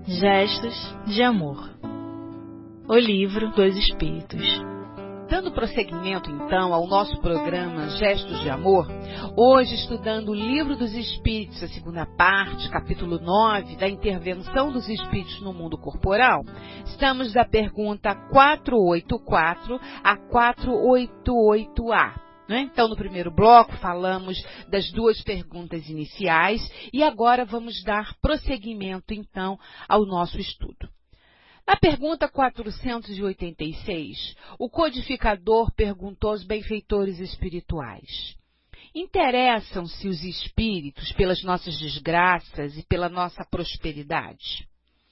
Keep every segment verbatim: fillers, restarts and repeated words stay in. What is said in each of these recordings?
Gestos de Amor. O Livro dos Espíritos. Dando prosseguimento, então, ao nosso programa Gestos de Amor, hoje estudando o Livro dos Espíritos, a segunda parte, capítulo nove, da intervenção dos espíritos no mundo corporal, estamos da pergunta quatrocentos e oitenta e quatro a quatrocentos e oitenta e oito A. Então, no primeiro bloco, falamos das duas perguntas iniciais e agora vamos dar prosseguimento, então, ao nosso estudo. Na pergunta quatrocentos e oitenta e seis, o codificador perguntou aos benfeitores espirituais: interessam-se os espíritos pelas nossas desgraças e pela nossa prosperidade?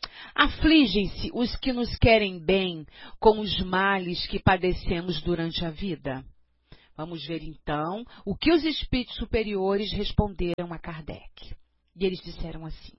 Afligem-se os que nos querem bem com os males que padecemos durante a vida? Vamos ver, então, o que os espíritos superiores responderam a Kardec. E eles disseram assim: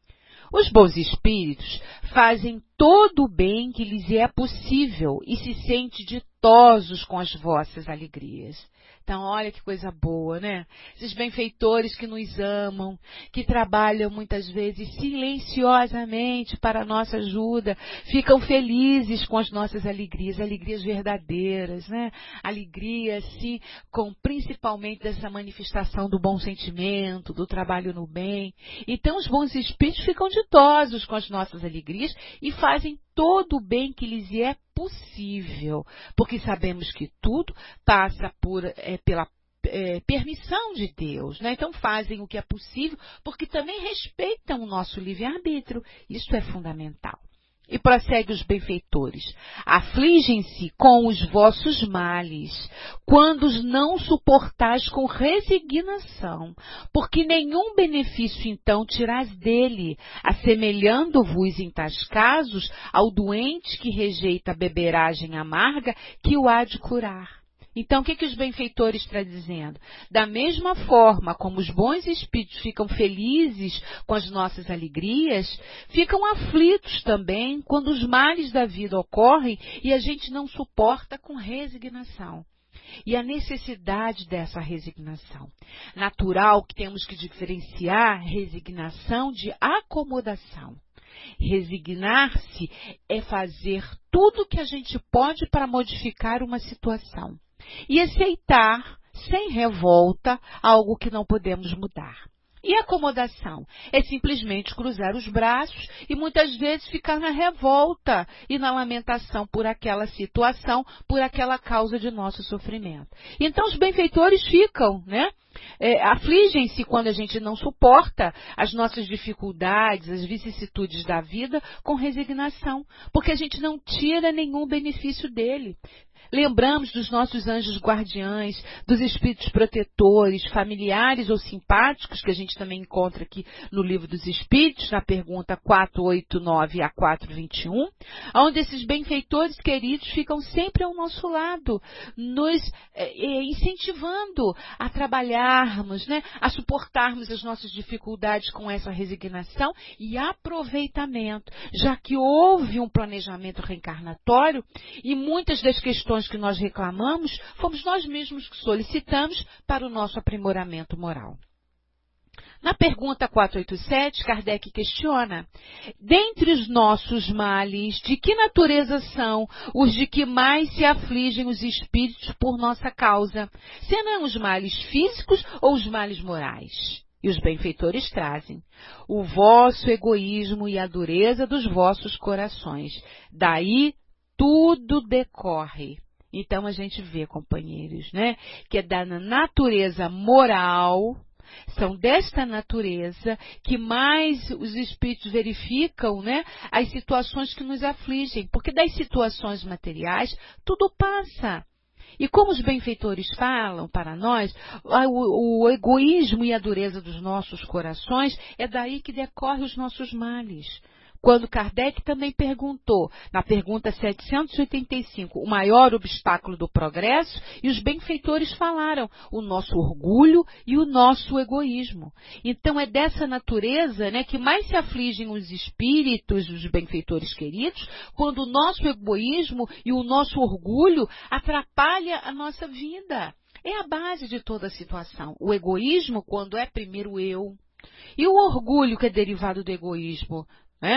os bons espíritos fazem todo o bem que lhes é possível e se sentem ditosos com as vossas alegrias. Então, olha que coisa boa, né? Esses benfeitores que nos amam, que trabalham muitas vezes silenciosamente para a nossa ajuda, ficam felizes com as nossas alegrias, alegrias verdadeiras, né? Alegria, assim, com principalmente dessa manifestação do bom sentimento, do trabalho no bem. Então, os bons espíritos ficam ditosos com as nossas alegrias e fazem todo o bem que lhes é possível, porque sabemos que tudo passa por, é, pela é, permissão de Deus, né? Então fazem o que é possível, porque também respeitam o nosso livre-arbítrio. Isso é fundamental. E prossegue os benfeitores: afligem-se com os vossos males, quando os não suportais com resignação, porque nenhum benefício então tirais dele, assemelhando-vos em tais casos ao doente que rejeita a beberagem amarga que o há de curar. Então, o que, que os benfeitores estão dizendo? Da mesma forma como os bons espíritos ficam felizes com as nossas alegrias, ficam aflitos também quando os males da vida ocorrem e a gente não suporta com resignação. E a necessidade dessa resignação. Natural que temos que diferenciar resignação de acomodação. Resignar-se é fazer tudo o que a gente pode para modificar uma situação. E aceitar, sem revolta, algo que não podemos mudar. E acomodação é simplesmente cruzar os braços e muitas vezes ficar na revolta e na lamentação por aquela situação, por aquela causa de nosso sofrimento. Então os benfeitores ficam, né? É, afligem-se quando a gente não suporta as nossas dificuldades, as vicissitudes da vida com resignação, porque a gente não tira nenhum benefício dele. Lembramos dos nossos anjos guardiães, dos espíritos protetores, familiares ou simpáticos, que a gente também encontra aqui no Livro dos Espíritos, na pergunta quatrocentos e oitenta e nove a quatrocentos e vinte e um, onde esses benfeitores queridos ficam sempre ao nosso lado, nos é, incentivando a trabalharmos, né, a suportarmos as nossas dificuldades com essa resignação e aproveitamento, já que houve um planejamento reencarnatório e muitas das questões que nós reclamamos, fomos nós mesmos que solicitamos para o nosso aprimoramento moral. Na pergunta quatrocentos e oitenta e sete, Kardec questiona: dentre os nossos males, de que natureza são os de que mais se afligem os espíritos por nossa causa? Serão os males físicos ou os males morais? E os benfeitores trazem: o vosso egoísmo e a dureza dos vossos corações. Daí tudo decorre. Então a gente vê, companheiros, né, que é da natureza moral, são desta natureza que mais os espíritos verificam, né, as situações que nos afligem, porque das situações materiais tudo passa. E como os benfeitores falam para nós, o, o egoísmo e a dureza dos nossos corações é daí que decorrem os nossos males. Quando Kardec também perguntou, na pergunta setecentos e oitenta e cinco, o maior obstáculo do progresso, e os benfeitores falaram, o nosso orgulho e o nosso egoísmo. Então é dessa natureza, né, que mais se afligem os espíritos, os benfeitores queridos, quando o nosso egoísmo e o nosso orgulho atrapalham a nossa vida. É a base de toda a situação. O egoísmo, quando é primeiro eu, e o orgulho, que é derivado do egoísmo, né?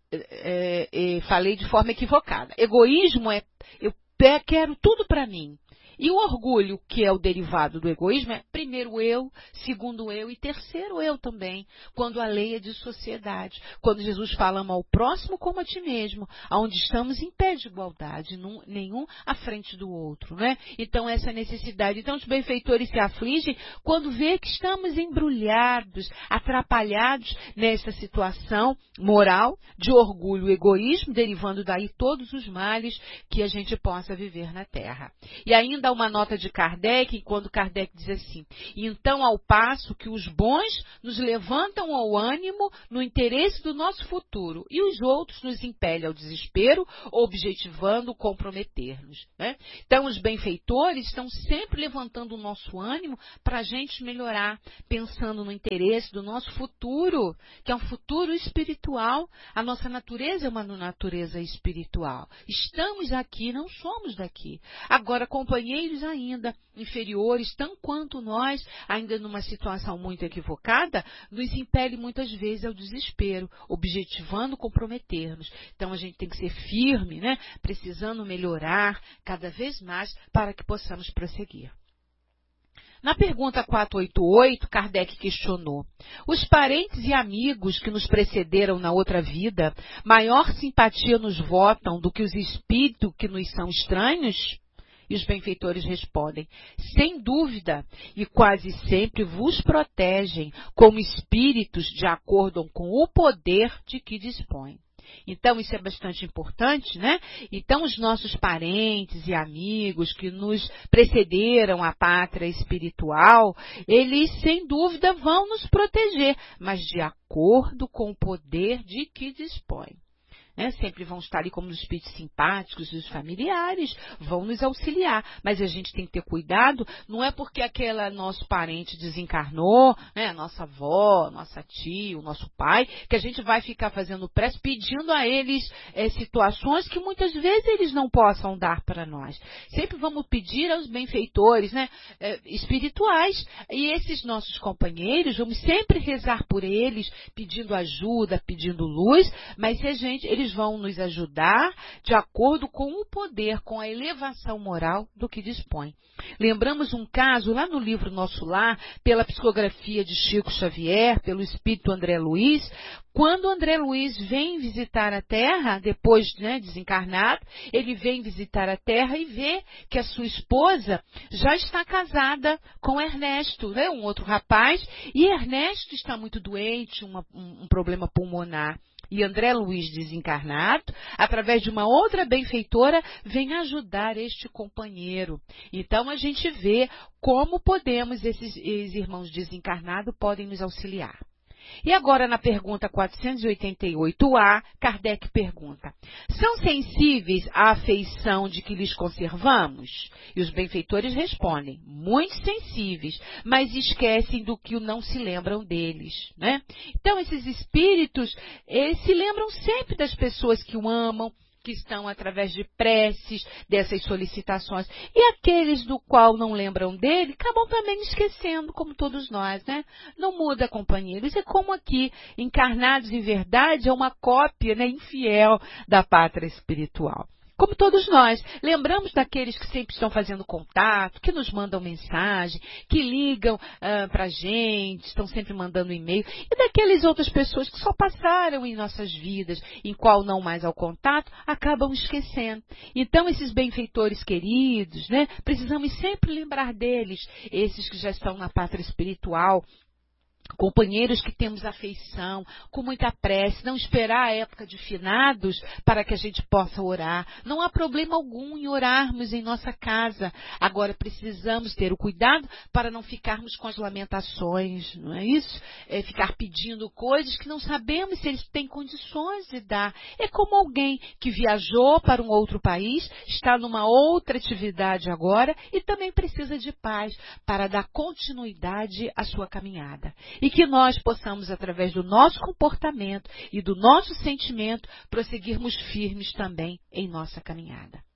é, é, falei de forma equivocada. Egoísmo é, eu quero tudo para mim. E o orgulho, que é o derivado do egoísmo, é primeiro eu, segundo eu e terceiro eu também, quando a lei é de sociedade. Quando Jesus fala ao próximo como a ti mesmo, onde estamos em pé de igualdade, num, nenhum à frente do outro, né? Então, essa necessidade. Então, os benfeitores se afligem quando vê que estamos embrulhados, atrapalhados nessa situação moral de orgulho e egoísmo, derivando daí todos os males que a gente possa viver na Terra. E ainda uma nota de Kardec, quando Kardec diz assim: então, ao passo que os bons nos levantam ao ânimo no interesse do nosso futuro e os outros nos impelem ao desespero, objetivando comprometer-nos, né? Então, os benfeitores estão sempre levantando o nosso ânimo para a gente melhorar, pensando no interesse do nosso futuro, que é um futuro espiritual. A nossa natureza é uma natureza espiritual. Estamos aqui, não somos daqui. Agora, companheiros ainda inferiores, tão quanto nós, ainda numa situação muito equivocada, nos impele muitas vezes ao desespero, objetivando comprometer-nos. Então, a gente tem que ser firme, né? Precisando melhorar cada vez mais para que possamos prosseguir. Na pergunta quatrocentos e oitenta e oito, Kardec questionou: os parentes e amigos que nos precederam na outra vida, maior simpatia nos votam do que os espíritos que nos são estranhos? E os benfeitores respondem: sem dúvida, e quase sempre vos protegem como espíritos de acordo com o poder de que dispõem. Então, isso é bastante importante, né? Então, os nossos parentes e amigos que nos precederam à pátria espiritual, eles, sem dúvida, vão nos proteger, mas de acordo com o poder de que dispõem. Né? Sempre vão estar ali como os espíritos simpáticos e os familiares, vão nos auxiliar. Mas a gente tem que ter cuidado, não é porque aquele nosso parente desencarnou, né? A nossa avó, nossa tia, o nosso pai, que a gente vai ficar fazendo prece, pedindo a eles é, situações que muitas vezes eles não possam dar para nós. Sempre vamos pedir aos benfeitores, né? é, espirituais, e esses nossos companheiros, vamos sempre rezar por eles, pedindo ajuda, pedindo luz, mas se a gente, eles vão nos ajudar de acordo com o poder, com a elevação moral do que dispõe. Lembramos um caso lá no livro Nosso Lar, pela psicografia de Chico Xavier, pelo espírito André Luiz, quando André Luiz vem visitar a Terra, depois, né, desencarnado, ele vem visitar a Terra e vê que a sua esposa já está casada com Ernesto, né, um outro rapaz, e Ernesto está muito doente, uma, um, um problema pulmonar. E André Luiz, desencarnado, através de uma outra benfeitora, vem ajudar este companheiro. Então, a gente vê como podemos, esses, esses irmãos desencarnados podem nos auxiliar. E agora, na pergunta quatrocentos e oitenta e oito A, Kardec pergunta: são sensíveis à afeição de que lhes conservamos? E os benfeitores respondem: muito sensíveis, mas esquecem do que não se lembram deles, né? Então, esses espíritos, eles se lembram sempre das pessoas que o amam, que estão através de preces, dessas solicitações. E aqueles do qual não lembram dele, acabam também esquecendo, como todos nós, né? Não muda, companheiros. É como aqui, encarnados em verdade, é uma cópia, né, infiel da pátria espiritual. Como todos nós, lembramos daqueles que sempre estão fazendo contato, que nos mandam mensagem, que ligam ah, para a gente, estão sempre mandando e-mail, e daquelas outras pessoas que só passaram em nossas vidas, em qual não mais ao contato, acabam esquecendo. Então, esses benfeitores queridos, né, precisamos sempre lembrar deles, esses que já estão na pátria espiritual, companheiros que temos afeição, com muita prece, não esperar a época de finados para que a gente possa orar. Não há problema algum em orarmos em nossa casa. Agora precisamos ter o cuidado para não ficarmos com as lamentações, não é isso? É ficar pedindo coisas que não sabemos se eles têm condições de dar. É como alguém que viajou para um outro país, está numa outra atividade agora e também precisa de paz para dar continuidade à sua caminhada. E que nós possamos, através do nosso comportamento e do nosso sentimento, prosseguirmos firmes também em nossa caminhada.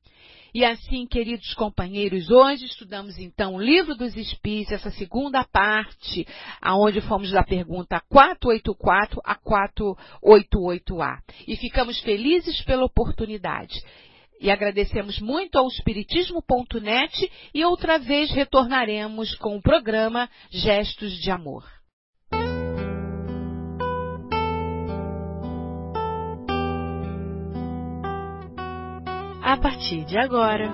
E assim, queridos companheiros, hoje estudamos então o Livro dos Espíritos, essa segunda parte, aonde fomos da pergunta quatrocentos e oitenta e quatro a quatrocentos e oitenta e oito A. E ficamos felizes pela oportunidade. E agradecemos muito ao Espiritismo ponto net e outra vez retornaremos com o programa Gestos de Amor. A partir de agora,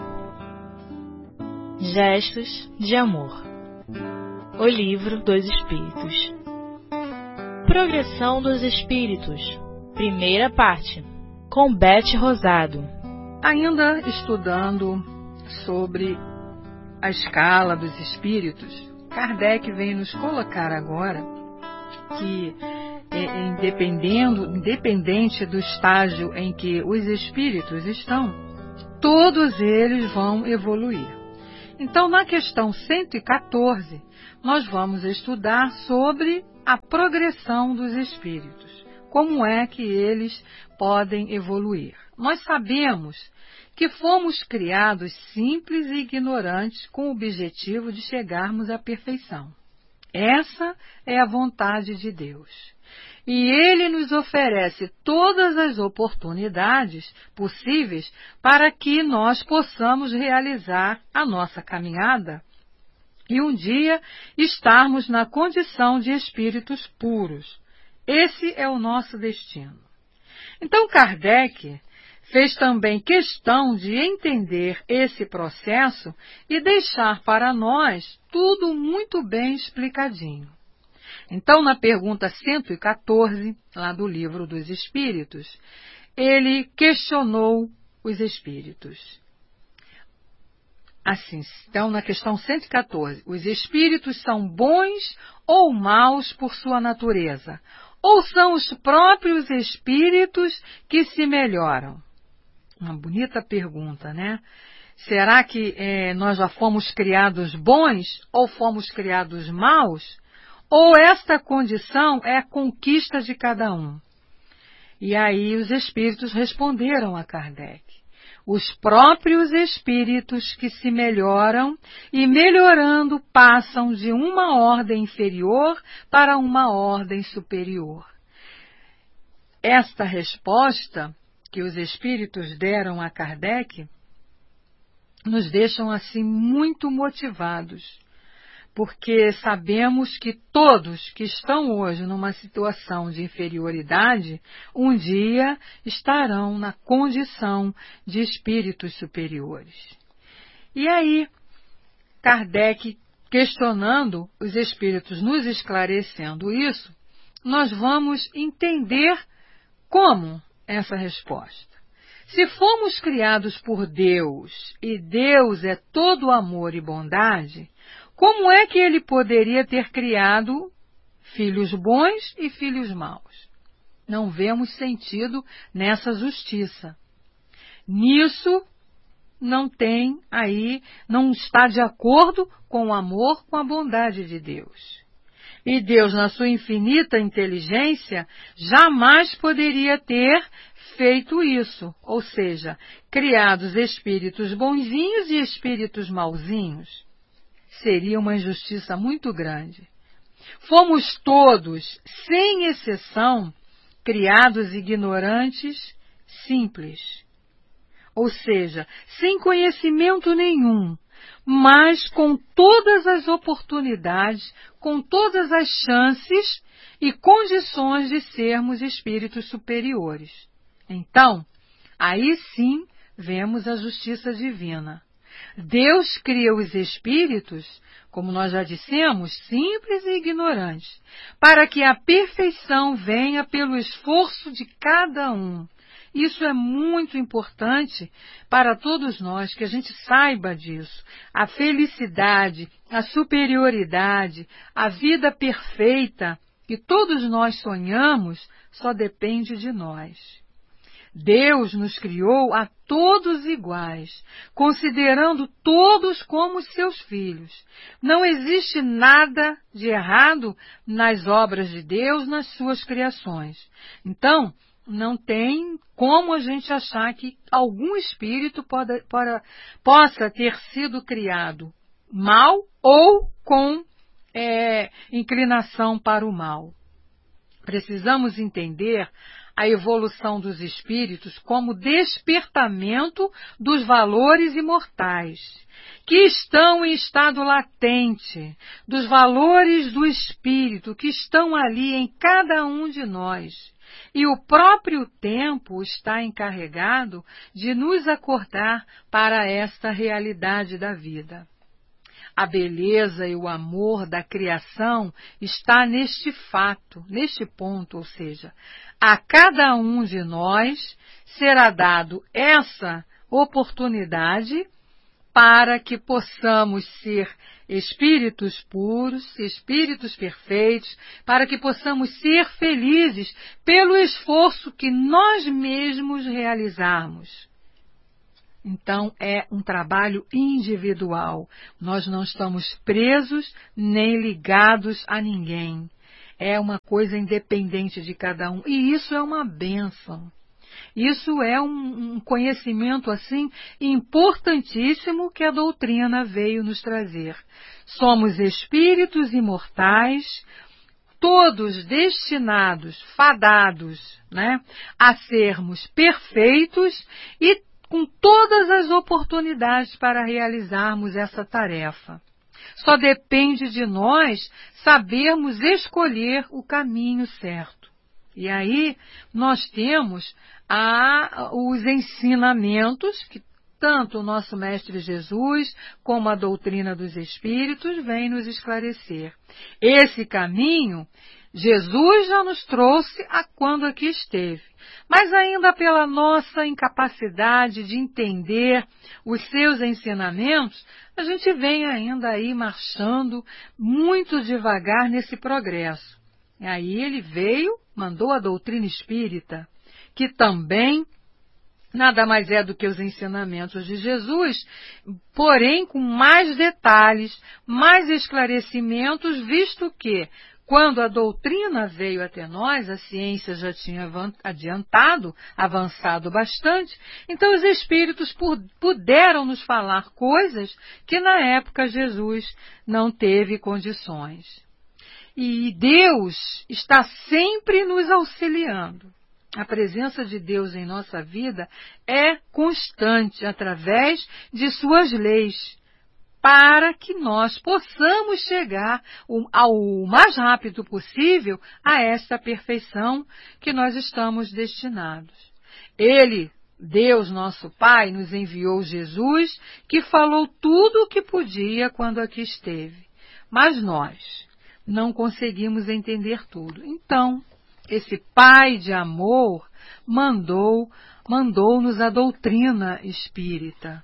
Gestos de Amor, o Livro dos Espíritos. Progressão dos Espíritos, primeira parte, com Beth Rosado. Ainda estudando sobre a escala dos espíritos, Kardec vem nos colocar agora que, é, independendo, independente do estágio em que os espíritos estão, todos eles vão evoluir. Então, na questão cento e quatorze, nós vamos estudar sobre a progressão dos espíritos. Como é que eles podem evoluir? Nós sabemos que fomos criados simples e ignorantes com o objetivo de chegarmos à perfeição. Essa é a vontade de Deus. E Ele nos oferece todas as oportunidades possíveis para que nós possamos realizar a nossa caminhada e um dia estarmos na condição de espíritos puros. Esse é o nosso destino. Então, Kardec fez também questão de entender esse processo e deixar para nós tudo muito bem explicadinho. Então, na pergunta cento e quatorze, lá do Livro dos Espíritos, ele questionou os espíritos. Assim, então, na questão cento e quatorze, os espíritos são bons ou maus por sua natureza? Ou são os próprios espíritos que se melhoram? Uma bonita pergunta, né? Será que é, nós já fomos criados bons ou fomos criados maus? Ou esta condição é a conquista de cada um? E aí os espíritos responderam a Kardec. Os próprios espíritos que se melhoram e melhorando passam de uma ordem inferior para uma ordem superior. Esta resposta que os espíritos deram a Kardec nos deixam assim muito motivados, porque sabemos que todos que estão hoje numa situação de inferioridade, um dia estarão na condição de espíritos superiores. E aí, Kardec, questionando os espíritos, nos esclarecendo isso, nós vamos entender como essa resposta. Se fomos criados por Deus, e Deus é todo amor e bondade, como é que ele poderia ter criado filhos bons e filhos maus? Não vemos sentido nessa justiça. Nisso não tem aí, não está de acordo com o amor, com a bondade de Deus. E Deus, na sua infinita inteligência, jamais poderia ter feito isso, ou seja, criados espíritos bonzinhos e espíritos mauzinhos. Seria uma injustiça muito grande. Fomos todos, sem exceção, criados ignorantes, simples. Ou seja, sem conhecimento nenhum, mas com todas as oportunidades, com todas as chances e condições de sermos espíritos superiores. Então, aí sim vemos a justiça divina. Deus cria os espíritos, como nós já dissemos, simples e ignorantes, para que a perfeição venha pelo esforço de cada um. Isso é muito importante para todos nós, que a gente saiba disso. A felicidade, a superioridade, a vida perfeita que todos nós sonhamos só depende de nós. Deus nos criou a todos iguais, considerando todos como seus filhos. Não existe nada de errado nas obras de Deus, nas suas criações. Então, não tem como a gente achar que algum espírito pode, pode, possa ter sido criado mal ou com é, inclinação para o mal. Precisamos entender a evolução dos espíritos como despertamento dos valores imortais, que estão em estado latente, dos valores do espírito que estão ali em cada um de nós. E o próprio tempo está encarregado de nos acordar para esta realidade da vida. A beleza e o amor da criação está neste fato, neste ponto, ou seja, a cada um de nós será dado essa oportunidade para que possamos ser espíritos puros, espíritos perfeitos, para que possamos ser felizes pelo esforço que nós mesmos realizarmos. Então, é um trabalho individual. Nós não estamos presos nem ligados a ninguém. É uma coisa independente de cada um. E isso é uma bênção. Isso é um, um conhecimento, assim, importantíssimo que a doutrina veio nos trazer. Somos espíritos imortais, todos destinados, fadados, né, a sermos perfeitos e com todas as oportunidades para realizarmos essa tarefa. Só depende de nós sabermos escolher o caminho certo. E aí nós temos a, os ensinamentos que tanto o nosso Mestre Jesus como a doutrina dos Espíritos vem nos esclarecer. Esse caminho Jesus já nos trouxe a quando aqui esteve, mas ainda pela nossa incapacidade de entender os seus ensinamentos, a gente vem ainda aí marchando muito devagar nesse progresso. E aí ele veio, mandou a doutrina espírita, que também nada mais é do que os ensinamentos de Jesus, porém com mais detalhes, mais esclarecimentos, visto que quando a doutrina veio até nós, a ciência já tinha adiantado, avançado bastante, então os espíritos puderam nos falar coisas que na época Jesus não teve condições. E Deus está sempre nos auxiliando. A presença de Deus em nossa vida é constante através de suas leis, para que nós possamos chegar ao mais rápido possível a esta perfeição que nós estamos destinados. Ele, Deus nosso Pai, nos enviou Jesus, que falou tudo o que podia quando aqui esteve. Mas nós não conseguimos entender tudo. Então, esse Pai de amor mandou, mandou-nos a doutrina espírita,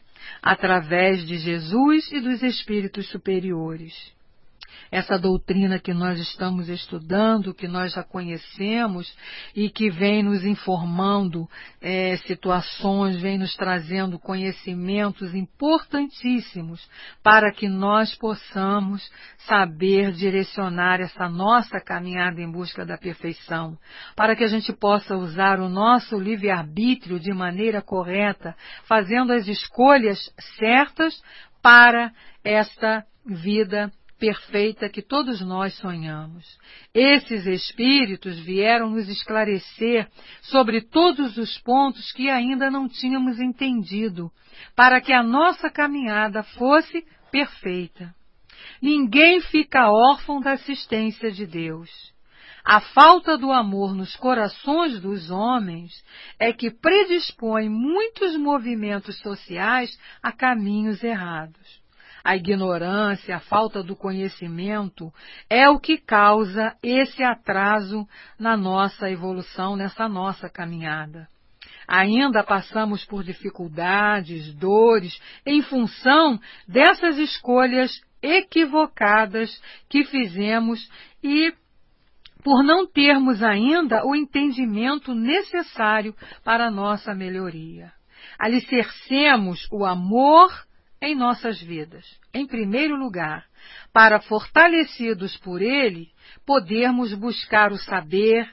através de Jesus e dos espíritos superiores. Essa doutrina que nós estamos estudando, que nós já conhecemos e que vem nos informando é, situações, vem nos trazendo conhecimentos importantíssimos para que nós possamos saber direcionar essa nossa caminhada em busca da perfeição, para que a gente possa usar o nosso livre-arbítrio de maneira correta, fazendo as escolhas certas para esta vida perfeita que todos nós sonhamos. Esses espíritos vieram nos esclarecer sobre todos os pontos que ainda não tínhamos entendido, para que a nossa caminhada fosse perfeita. Ninguém fica órfão da assistência de Deus. A falta do amor nos corações dos homens é que predispõe muitos movimentos sociais a caminhos errados. A ignorância, a falta do conhecimento é o que causa esse atraso na nossa evolução, nessa nossa caminhada. Ainda passamos por dificuldades, dores, em função dessas escolhas equivocadas que fizemos e por não termos ainda o entendimento necessário para a nossa melhoria. Alicercemos o amor em nossas vidas, em primeiro lugar, para, fortalecidos por ele, podermos buscar o saber,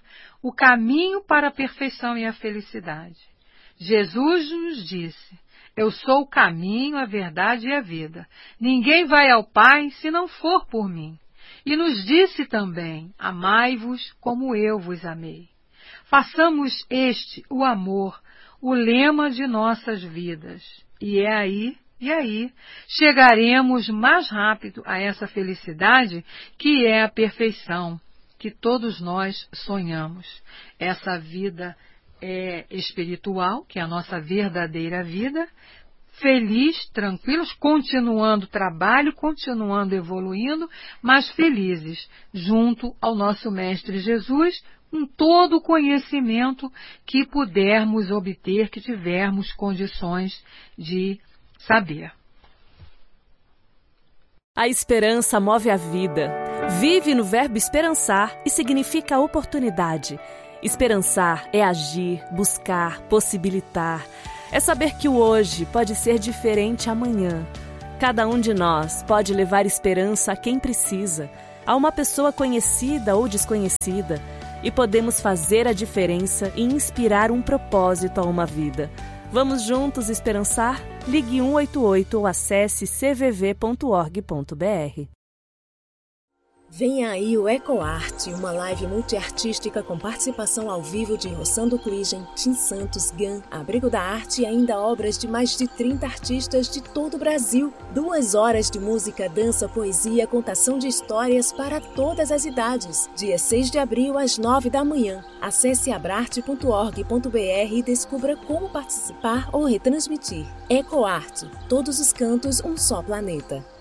o caminho para a perfeição e a felicidade. Jesus nos disse: eu sou o caminho, a verdade e a vida. Ninguém vai ao Pai se não for por mim. E nos disse também: amai-vos como eu vos amei. Façamos este, o amor, o lema de nossas vidas. E é aí, e aí, chegaremos mais rápido a essa felicidade que é a perfeição, que todos nós sonhamos. Essa vida é espiritual, que é a nossa verdadeira vida, feliz, tranquilos, continuando o trabalho, continuando evoluindo, mas felizes, junto ao nosso Mestre Jesus, com todo o conhecimento que pudermos obter, que tivermos condições de saber. A esperança move a vida. Vive no verbo esperançar e significa oportunidade. Esperançar é agir, buscar, possibilitar. É saber que o hoje pode ser diferente amanhã. Cada um de nós pode levar esperança a quem precisa, a uma pessoa conhecida ou desconhecida, e podemos fazer a diferença e inspirar um propósito a uma vida. Vamos juntos esperançar? Ligue um oito oito ou acesse c v v ponto org ponto b r. Vem aí o EcoArte, uma live multiartística com participação ao vivo de Rossando Kligen, Tim Santos, Gan, Abrigo da Arte e ainda obras de mais de trinta artistas de todo o Brasil. Duas horas de música, dança, poesia, contação de histórias para todas as idades. Dia seis de abril, às nove da manhã. Acesse abrarte ponto org ponto b r e descubra como participar ou retransmitir. EcoArte, todos os cantos, um só planeta.